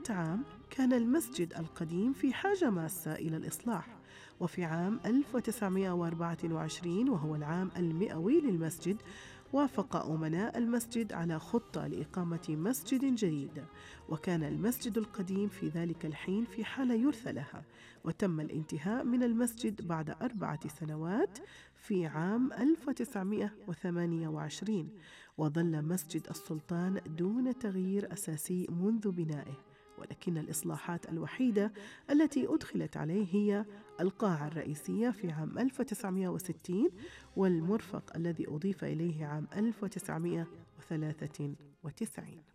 عام كان المسجد القديم في حاجة ماسة إلى الإصلاح، وفي عام 1924 وهو العام المئوي للمسجد وافق أمناء المسجد على خطة لإقامة مسجد جديد، وكان المسجد القديم في ذلك الحين في حالة يرثى لها، وتم الانتهاء من المسجد بعد 4 سنوات في عام 1928، وظل مسجد السلطان دون تغيير أساسي منذ بنائه، ولكن الإصلاحات الوحيدة التي أدخلت عليه هي القاعة الرئيسية في عام 1960 والمرفق الذي أضيف إليه عام 1993.